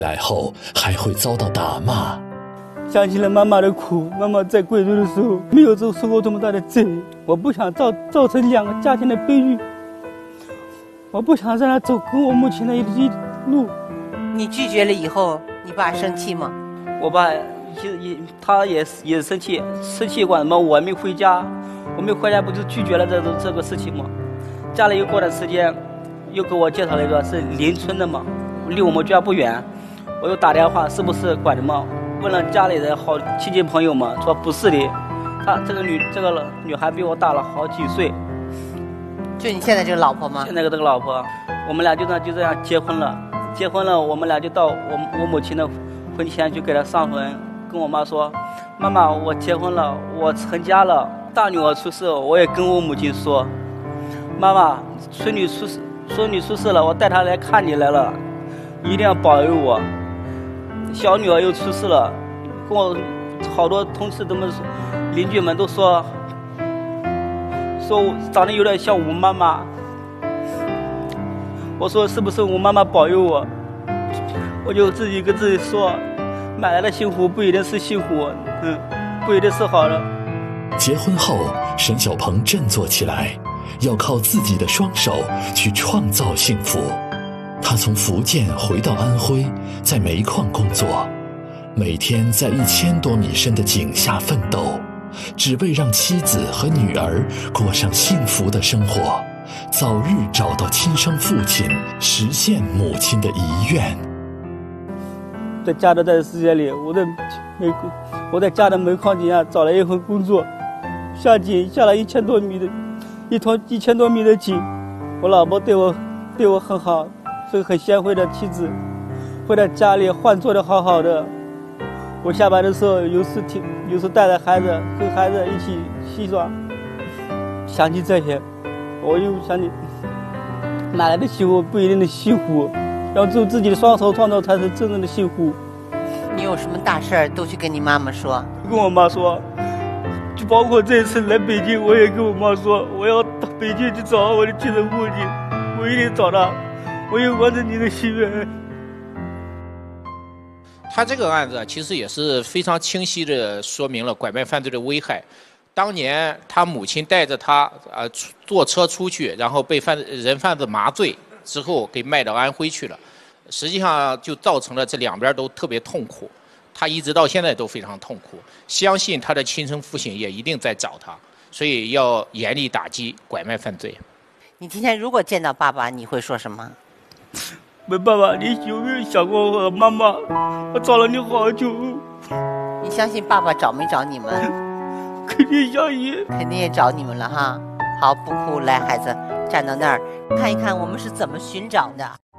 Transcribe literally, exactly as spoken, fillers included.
来后还会遭到打骂。 想起了妈妈的苦，妈妈在贵州的时候没有受过这么大的罪，我不想造造成两个家庭的悲剧，我不想让她走跟我母亲的一路。 你拒绝了以后，你爸生气吗？ 我爸也也他也也生气，生气管什么？我没回家，我没回家不就拒绝了这个这个事情吗？家里又过段时间，又给我介绍了一个是邻村的嘛，离我们家不远，我又打电话是不是管什么？问了家里的好亲戚朋友们，说不是的，她这个女这个女孩比我大了好几岁。 就你现在这个老婆吗？ 现在这个老婆，我们俩就这样就这样结婚了。结婚了，我们俩就到我我母亲的婚前去给她上坟，跟我妈说，妈妈，我结婚了，我成家了。大女儿出事，我也跟我母亲说，妈妈，孙女出事，孙女出事了，我带她来看你来了，一定要保佑我。小女儿又出事了，跟我好多同事都们邻居们都说，说我长得有点像我妈妈。我说是不是我妈妈保佑我？我就自己跟自己说，买来的幸福不一定是幸福，嗯，不一定是好的。 结婚后，沈小鹏振作起来，要靠自己的双手去创造幸福。他从福建回到安徽，在煤矿工作，每天在一千多米深的井下奋斗，只为让妻子和女儿过上幸福的生活，早日找到亲生父亲，实现母亲的遗愿。 在家的这段时间里，我在煤我在家的煤矿井下找了一份工作，下井下了一千多米的一坨一千多米的井。我老婆对我对我很好，是个很贤惠的妻子，会在家里换做的好好的。我下班的时候，有时听有时带着孩子跟孩子一起戏耍。想起这些，我又想起哪来的幸福不一定的幸福，要用自己的双手创造才是真正的幸福。 你有什么大事儿都去跟你妈妈说？ 跟我妈说，就包括这次来北京，我也跟我妈说，我要到北京去找我的亲生父亲，我一定找他，我要完成你的心愿。 他这个案子其实也是非常清晰地说明了拐卖犯罪的危害。当年他母亲带着他呃坐车出去，然后被犯人贩子麻醉之后给卖到安徽去了，实际上就造成了这两边都特别痛苦，他一直到现在都非常痛苦，相信他的亲生父亲也一定在找他，所以要严厉打击拐卖犯罪。 你今天如果见到爸爸，你会说什么？ 问爸爸，你有没有想过我和妈妈？我找了你好久。 你相信爸爸找没找你们？ 肯定相信， 肯定也找你们了哈。好，不哭，来孩子，站到那儿看一看我们是怎么寻找的。